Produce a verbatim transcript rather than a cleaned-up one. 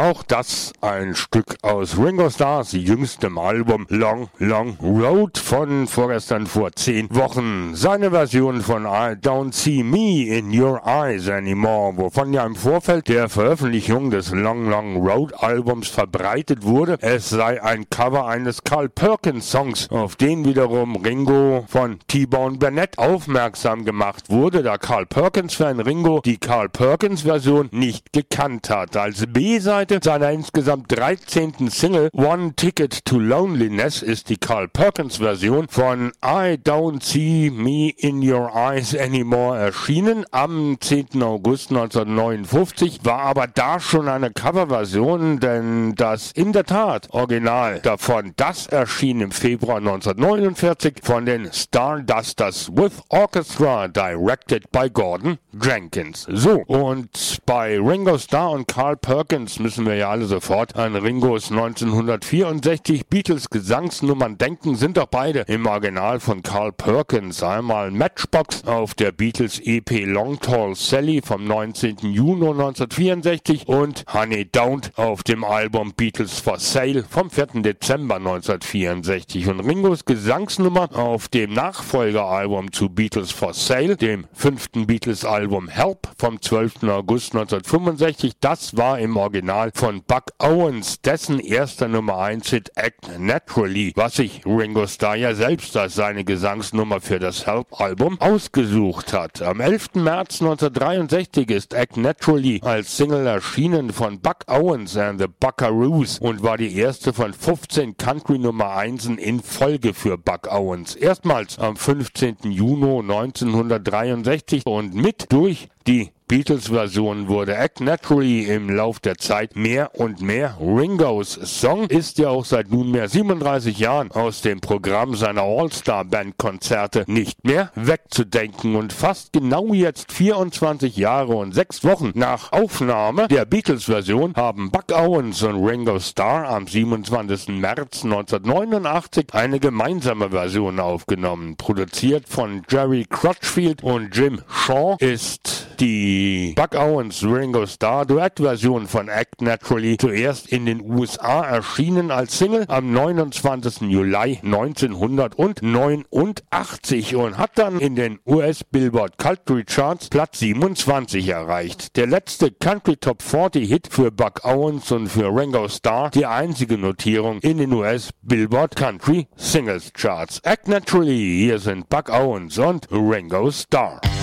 Auch das ein Stück aus Ringo Starrs jüngstem Album Long, Long Road von vorgestern vor zehn Wochen. Seine Version von I Don't See Me in Your Eyes Anymore, wovon ja im Vorfeld der Veröffentlichung des Long, Long Road Albums verbreitet wurde, es sei ein Cover eines Carl Perkins Songs, auf den wiederum Ringo von T-Bone Burnett aufmerksam gemacht wurde, da Carl Perkins-Fan Ringo die Carl Perkins-Version nicht gekannt hat. Als B-Seite seiner insgesamt dreizehnten Single One Ticket to Loneliness ist die Carl Perkins-Version von I Don't See Me in Your Eyes Anymore erschienen am zehnten August neunzehnhundertneunundfünfzig, war aber da schon eine Coverversion, denn das in der Tat Original davon, das erschien im Februar neunzehnhundertneunundvierzig von den Stardusters with Orchestra, directed by Gordon Jenkins. So, und bei Ringo Starr und Carl Perkins müssen wir ja alle sofort an Ringos neunzehnhundertvierundsechzig Beatles-Gesangsnummern denken, sind doch beide im Original von Carl Perkins. Einmal Matchbox auf der Beatles-E P Long Tall Sally vom neunzehnten Juni neunzehnhundertvierundsechzig und Honey Don't auf dem Album Beatles for Sale vom vierten Dezember neunzehnhundertvierundsechzig. Und Ringos Gesangsnummer auf dem Nachfolgeralbum zu Beatles for Sale, dem fünften Beatles-Album Help vom zwölften August neunzehnhundertfünfundsechzig, das war im Original von Buck Owens, dessen erster Nummer eins Hit Act Naturally, was sich Ringo Starr ja selbst als seine Gesangsnummer für das Help-Album ausgesucht hat. Am elften März neunzehnhundertdreiundsechzig ist Act Naturally als Single erschienen von Buck Owens and the Buckaroos und war die erste von fünfzehn Country-Nummer einsen in Folge für Buck Owens. Erstmals am fünfzehnten Juni neunzehnhundertdreiundsechzig und mit durch die Beatles-Version wurde Act Naturally im Lauf der Zeit mehr und mehr. Ringos Song ist ja auch seit nunmehr siebenunddreißig Jahren aus dem Programm seiner All-Star-Band-Konzerte nicht mehr wegzudenken und fast genau jetzt vierundzwanzig Jahre und sechs Wochen nach Aufnahme der Beatles-Version haben Buck Owens und Ringo Starr am siebenundzwanzigsten März neunzehnhundertneunundachtzig eine gemeinsame Version aufgenommen. Produziert von Jerry Crutchfield und Jim Shaw ist die Buck Owens Ringo Starr Duettversion von Act Naturally zuerst in den U S A erschienen als Single am neunundzwanzigsten Juli neunzehnhundertneunundachtzig und hat dann in den U S Billboard Country Charts Platz siebenundzwanzig erreicht. Der letzte Country Top vierzig Hit für Buck Owens und für Ringo Starr, die einzige Notierung in den U S Billboard Country Singles Charts. Act Naturally, hier sind Buck Owens und Ringo Starr.